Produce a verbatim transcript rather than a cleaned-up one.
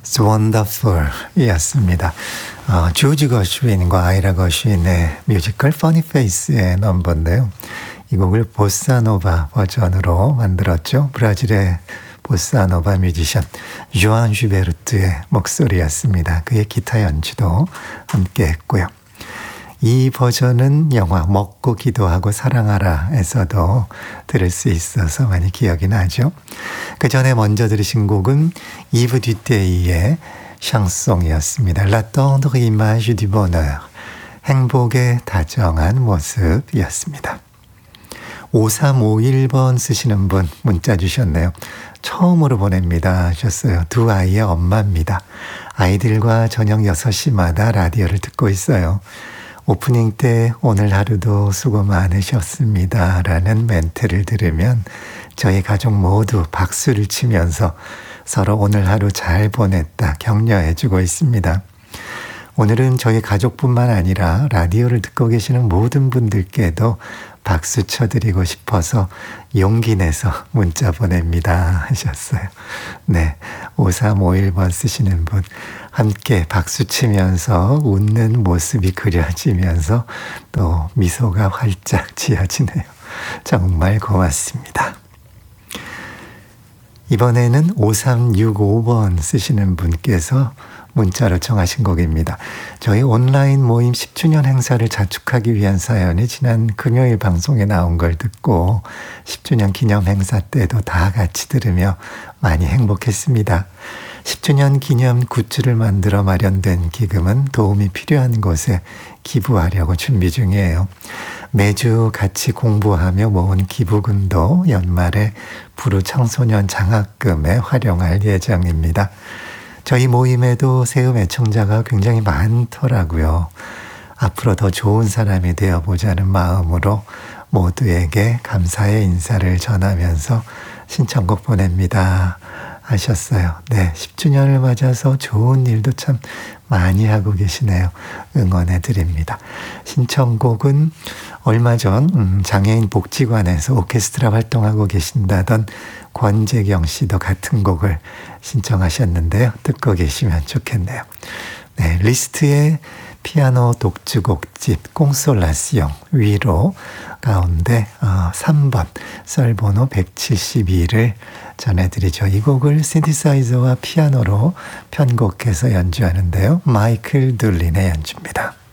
It's Wonderful 이었습니다. 어, 조지 거슈윈과 아이라 거슈윈의 뮤지컬 Funny Face의 넘버인데요. 이 곡을 보사노바 버전으로 만들었죠. 브라질의 보사노바 뮤지션 조안 슈베르트의 목소리였습니다. 그의 기타 연주도 함께 했고요. 이 버전은 영화 먹고 기도하고 사랑하라에서도 들을 수 있어서 많이 기억이 나죠. 그 전에 먼저 들으신 곡은 이브 듀테이의 샹송이었습니다. La tendre image du bonheur, 행복의 다정한 모습이었습니다. 오삼오일 번 쓰시는 분 문자 주셨네요. 처음으로 보냅니다 하셨어요. 두 아이의 엄마입니다. 아이들과 저녁 여섯 시마다 라디오를 듣고 있어요. 오프닝 때 오늘 하루도 수고 많으셨습니다 라는 멘트를 들으면 저희 가족 모두 박수를 치면서 서로 오늘 하루 잘 보냈다 격려해주고 있습니다. 오늘은 저희 가족뿐만 아니라 라디오를 듣고 계시는 모든 분들께도 박수 쳐드리고 싶어서 용기 내서 문자 보냅니다 하셨어요. 네, 오삼오일 번 쓰시는 분 함께 박수 치면서 웃는 모습이 그려지면서 또 미소가 활짝 지어지네요. 정말 고맙습니다. 이번에는 오삼육오 번 쓰시는 분께서 문자로 청하신 곡입니다. 저희 온라인 모임 십 주년 행사를 자축하기 위한 사연이 지난 금요일 방송에 나온 걸 듣고 십 주년 기념 행사 때도 다 같이 들으며 많이 행복했습니다. 십 주년 기념 굿즈를 만들어 마련된 기금은 도움이 필요한 곳에 기부하려고 준비 중이에요. 매주 같이 공부하며 모은 기부금도 연말에 부르 청소년 장학금에 활용할 예정입니다. 저희 모임에도 새음 애청자가 굉장히 많더라고요. 앞으로 더 좋은 사람이 되어보자는 마음으로 모두에게 감사의 인사를 전하면서 신청곡 보냅니다 하셨어요. 네, 십 주년을 맞아서 좋은 일도 참 많이 하고 계시네요. 응원해 드립니다. 신청곡은 얼마 전 음, 장애인 복지관에서 오케스트라 활동하고 계신다던 권재경 씨도 같은 곡을 신청하셨는데요. 듣고 계시면 좋겠네요. 네, 리스트에 피아노 독주곡집 꽁솔라시옹 위로 가운데 어, 삼 번 썰번호 백칠십이를 전해드리죠. 이 곡을 신디사이저와 피아노로 편곡해서 연주하는데요. 마이클 둘린의 연주입니다.